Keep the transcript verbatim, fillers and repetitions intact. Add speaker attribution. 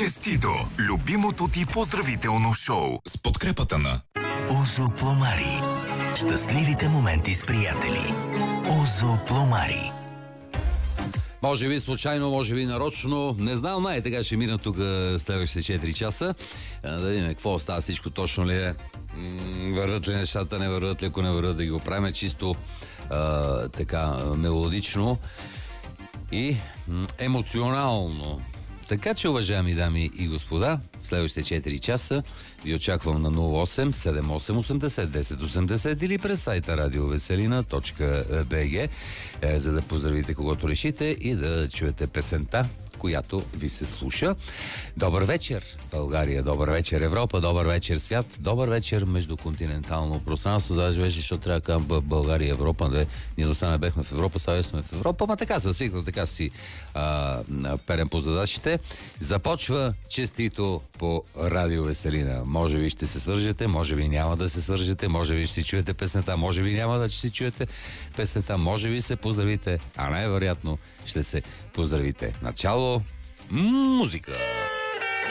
Speaker 1: Честито! Любимото ти поздравително шоу с подкрепата на
Speaker 2: Озо Пломари. Щастливите моменти с приятели. Озо Пломари.
Speaker 3: Може би случайно, може би нарочно. Не знам, най така ще мина тук следващите четири часа. Да видим какво остава, всичко точно ли е. Върват ли нещата, не върват ли, ако не върват, да ги оправим чисто а, така мелодично и м- емоционално. Така че, уважаеми дами и господа, в следващите четири часа ви очаквам на нула осем седем осем осемдесет десет осемдесет или през сайта радиовеселина точка би джи, е, за да поздравите когото решите и да чуете песента, която ви се слуша. Добър вечер, България, добър вечер, Европа, добър вечер, свят, добър вечер, междуконтинентално пространство. Даже вече, защото трябва да кажем България и Европа. Не, ние до сега не бехме в Европа, сега сме в Европа, ма така се свикнал, така си а, перем по задачите. Започва честито по Радио Веселина. Може би ще се свържете, може би няма да се свържете, може би ще си чуете песента, може би няма да си чуете песента, може би се поздравите, а най-вероятно ще се поздравите. Начало музика!